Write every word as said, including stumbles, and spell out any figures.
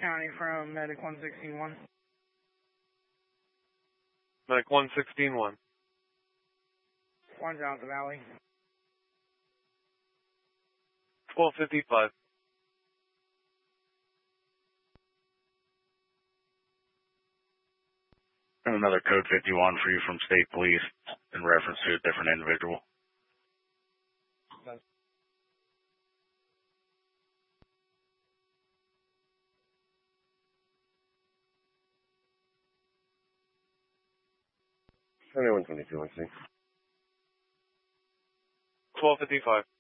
County from Medic one sixteen one. Medic one sixteen one. One's out the valley. twelve fifty-five. And another code fifty-one for you from State Police in reference to a different individual. seventy-one twenty-two, I see. twelve fifty-five.